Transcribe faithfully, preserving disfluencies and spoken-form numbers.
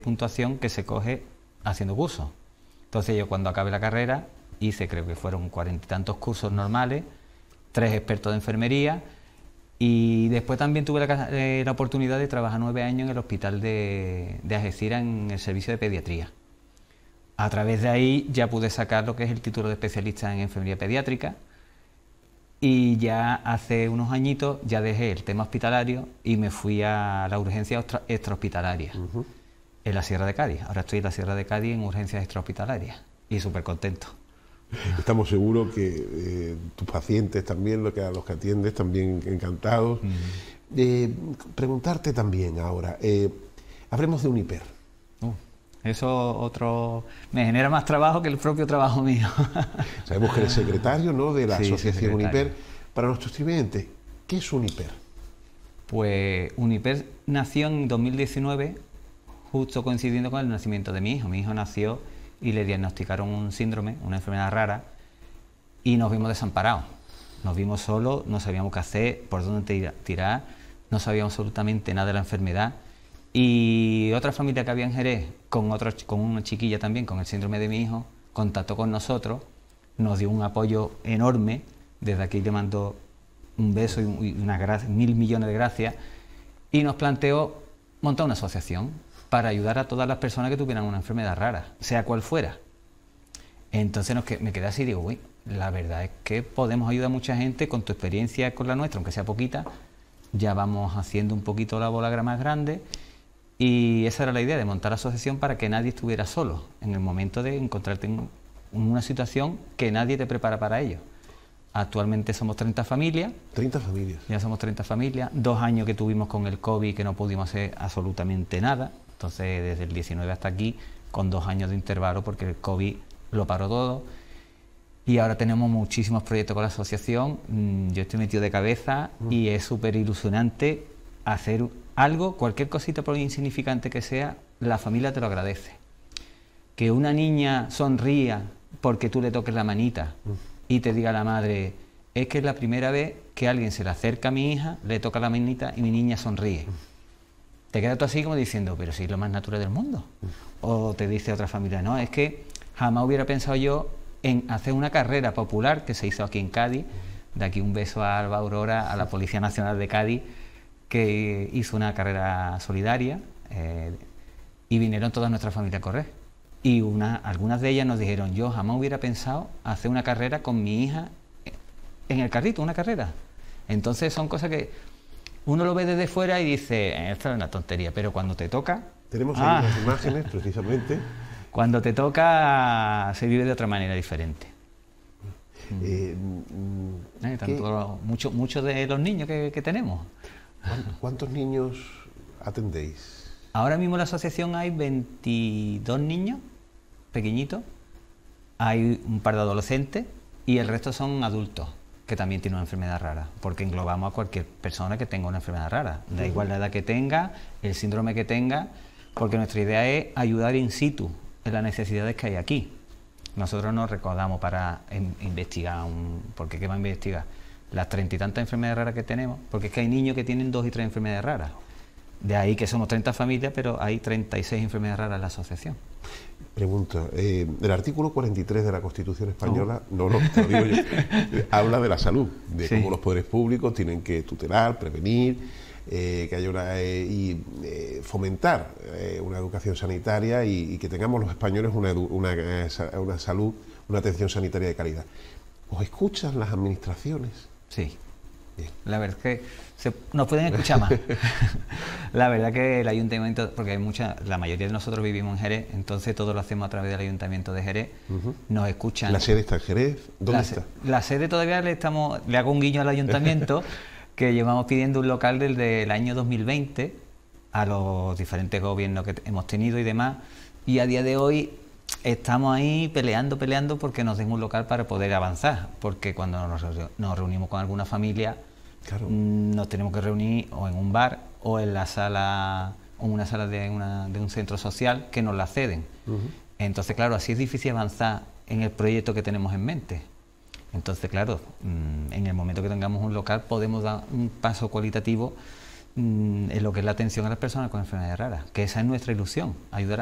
puntuación que se coge haciendo cursos. Entonces yo cuando acabé la carrera hice, creo que fueron cuarenta y tantos cursos normales, tres expertos de enfermería, y después también tuve la, eh, la oportunidad de trabajar nueve años en el hospital de, de Algeciras en el servicio de pediatría. A través de ahí ya pude sacar lo que es el título de especialista en enfermería pediátrica, y ya hace unos añitos ya dejé el tema hospitalario y me fui a la urgencia extrahospitalaria. Uh-huh. En la Sierra de Cádiz. Ahora estoy en la Sierra de Cádiz en urgencias extrahospitalarias y súper contento. Estamos seguros que eh, tus pacientes también, lo que, a los que atiendes, también encantados. Uh-huh. eh, preguntarte también ahora, eh, hablemos de Uniper. Uh, eso otro me genera más trabajo que el propio trabajo mío. Sabemos que eres secretario, ¿no?, de la sí, asociación Uniper. Para nuestros clientes, ¿qué es Uniper? Pues Uniper nació en dos mil diecinueve, justo coincidiendo con el nacimiento de mi hijo. Mi hijo nació y le diagnosticaron un síndrome, una enfermedad rara, y nos vimos desamparados. Nos vimos solos, no sabíamos qué hacer, por dónde tirar, no sabíamos absolutamente nada de la enfermedad. Y otra familia que había en Jerez, con, otro, con una chiquilla también, con el síndrome de mi hijo, contactó con nosotros, nos dio un apoyo enorme. Desde aquí le mando un beso y unas gracias, mil millones de gracias, y nos planteó montar una asociación para ayudar a todas las personas que tuvieran una enfermedad rara, sea cual fuera. Entonces nos que, me quedé así y digo, uy, la verdad es que podemos ayudar a mucha gente con tu experiencia, con la nuestra, aunque sea poquita, ya vamos haciendo un poquito la bola más grande, y esa era la idea, de montar la asociación para que nadie estuviera solo en el momento de encontrarte en una situación que nadie te prepara para ello. Actualmente somos treinta familias. treinta familias. Ya somos treinta familias, dos años que tuvimos con el COVID que no pudimos hacer absolutamente nada. Entonces, desde el diecinueve hasta aquí, con dos años de intervalo, porque el COVID lo paró todo. Y ahora tenemos muchísimos proyectos con la asociación. Yo estoy metido de cabeza mm. y es súper ilusionante hacer algo, cualquier cosita, por insignificante que sea, la familia te lo agradece. Que una niña sonría porque tú le toques la manita mm. y te diga a la madre, es que es la primera vez que alguien se le acerca a mi hija, le toca la manita y mi niña sonríe. Mm. Te quedas tú así como diciendo, pero si es lo más natural del mundo. O te dice otra familia, no, es que jamás hubiera pensado yo en hacer una carrera popular que se hizo aquí en Cádiz. De aquí un beso a Alba Aurora, a la Policía Nacional de Cádiz, que hizo una carrera solidaria, eh, y vinieron toda nuestra familia a correr. Y una, algunas de ellas nos dijeron, yo jamás hubiera pensado hacer una carrera con mi hija en el carrito, una carrera. Entonces son cosas que uno lo ve desde fuera y dice, esto es una tontería, pero cuando te toca... Tenemos ah, ahí unas imágenes, precisamente. Cuando te toca, se vive de otra manera diferente. Eh, eh, tanto, muchos mucho de los niños que, que tenemos. ¿Cuántos niños atendéis? Ahora mismo en la asociación hay veintidós niños pequeñitos, hay un par de adolescentes y el resto son adultos que también tienen una enfermedad rara, porque englobamos a cualquier persona que tenga una enfermedad rara, da igual la edad que tenga, el síndrome que tenga, porque nuestra idea es ayudar in situ en las necesidades que hay aquí. Nosotros nos recordamos para in investigar, un, porque ¿qué va a investigar? Las treinta y tantas enfermedades raras que tenemos, porque es que hay niños que tienen dos y tres enfermedades raras. De ahí que somos treinta familias, pero hay treinta y seis enfermedades raras en la asociación. Pregunto, eh, el artículo cuarenta y tres de la Constitución Española, no, no, no te lo digo yo, habla de la salud, de sí. cómo los poderes públicos tienen que tutelar, prevenir, eh, que haya una, eh, y eh, fomentar eh, una educación sanitaria y, y que tengamos los españoles una, una, una salud, una atención sanitaria de calidad. ¿Os escuchan las administraciones? Sí. Bien. La verdad es que se, nos pueden escuchar más. La verdad que el ayuntamiento, porque hay mucha, la mayoría de nosotros vivimos en Jerez, entonces todo lo hacemos a través del ayuntamiento de Jerez. Uh-huh. Nos escuchan. ¿La sede está en Jerez? ¿Dónde la, está? La sede todavía le estamos, le hago un guiño al ayuntamiento, que llevamos pidiendo un local desde el año dos mil veinte a los diferentes gobiernos que hemos tenido y demás, y a día de hoy estamos ahí peleando, peleando porque nos den un local para poder avanzar, porque cuando nos, nos reunimos con alguna familia, claro, nos tenemos que reunir o en un bar o en la sala, o en una sala de, una, de un centro social que nos la ceden. Uh-huh. Entonces, claro, así es difícil avanzar en el proyecto que tenemos en mente. Entonces, claro, en el momento que tengamos un local podemos dar un paso cualitativo mmm, en lo que es la atención a las personas con enfermedades raras, que esa es nuestra ilusión, ayudar